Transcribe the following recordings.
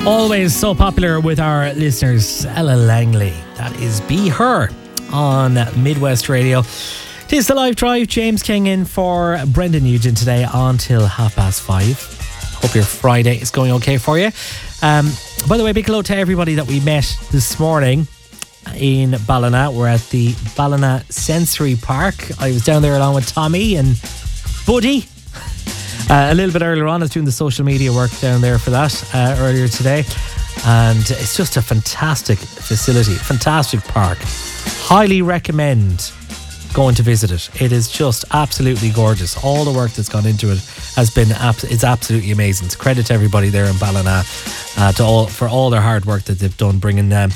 Always so popular with our listeners, Ella Langley. That is Be Her on Midwest Radio. It is the Live Drive. James King in for Brendan Nugent today until 5:30. Hope your Friday is going okay for you. By the way, big hello to everybody that we met this morning in Ballina. We're at the Ballina Sensory Park. I was down there along with Tommy and Buddy. A little bit earlier on, I was doing the social media work down there for that earlier today. And it's just a fantastic facility, fantastic park. Highly recommend going to visit it. It is just absolutely gorgeous. All the work that's gone into it has been it's absolutely amazing. It's credit to everybody there in Ballina for all their hard work that they've done, bringing a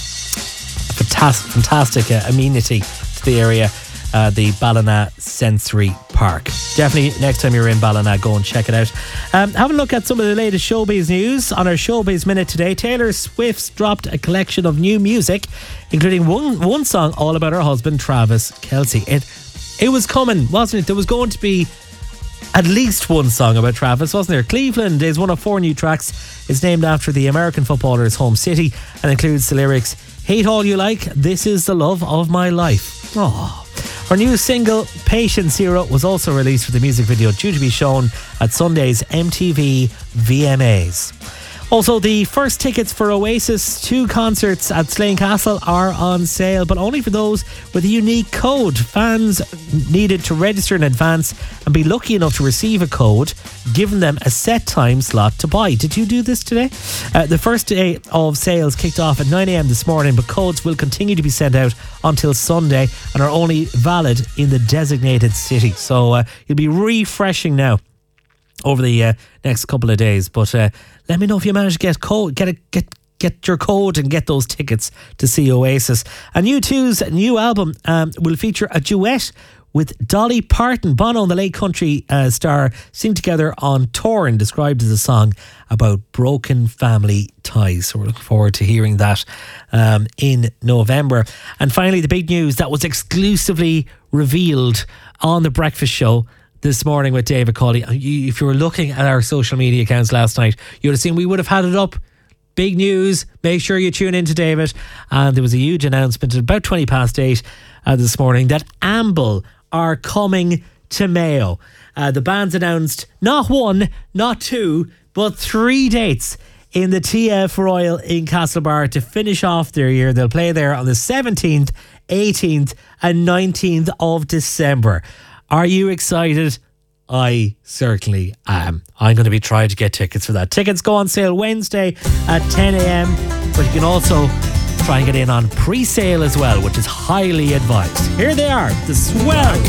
fantastic amenity to the area. The Ballina Sensory Park. Definitely next time you're in Ballina, go and check it out. Have a look at some of the latest showbiz news. On our Showbiz Minute today, Taylor Swift's dropped a collection of new music, including one song all about her husband, Travis Kelce. It was coming, wasn't it? There was going to be at least one song about Travis, wasn't there? Cleveland is one of 4 new tracks. It's named after the American footballer's home city and includes the lyrics, "Hate all you like, this is the love of my life." Aww. Her new single, Patient Zero, was also released with the music video due to be shown at Sunday's MTV VMAs. Also, the first tickets for Oasis 2 concerts at Slane Castle are on sale, but only for those with a unique code. Fans needed to register in advance and be lucky enough to receive a code, giving them a set time slot to buy. Did you do this today? The first day of sales kicked off at 9 a.m. this morning, but codes will continue to be sent out until Sunday and are only valid in the designated city. So you'll be refreshing now over the next couple of days, but let me know if you manage to get your code and get those tickets to see Oasis. And U2's new album will feature a duet with Dolly Parton. Bono and the late country star sing together on tour and described as a song about broken family ties. So we're looking forward to hearing that in November. And finally, the big news that was exclusively revealed on The Breakfast Show this morning with David Cawley. If you were looking at our social media accounts last night, you would have seen we would have had it up. Big news. Make sure you tune in to David. And there was a huge announcement at about 8:20 this morning that Amble are coming to Mayo. The band's announced not 1, not 2, but 3 dates in the TF Royal in Castlebar to finish off their year. They'll play there on the 17th, 18th and 19th of December. Are you excited? I certainly am. I'm going to be trying to get tickets for that. Tickets go on sale Wednesday at 10 a.m, but you can also try and get in on pre-sale as well, which is highly advised. Here they are, the Swell.